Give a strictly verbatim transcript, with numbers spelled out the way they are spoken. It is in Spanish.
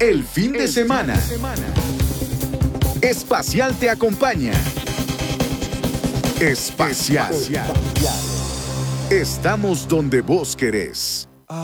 el fin de semana. Espacial te acompaña. Espacial. Estamos donde vos querés.